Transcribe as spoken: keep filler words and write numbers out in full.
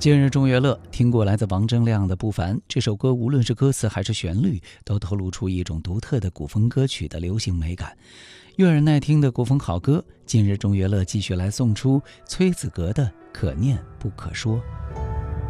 今日中乐乐，听过来自王铮亮的《不凡》。这首歌无论是歌词还是旋律，都透露出一种独特的古风歌曲的流行美感。悦耳耐听的古风好歌，今日中乐乐继续来送出崔子格的《可念不可说》。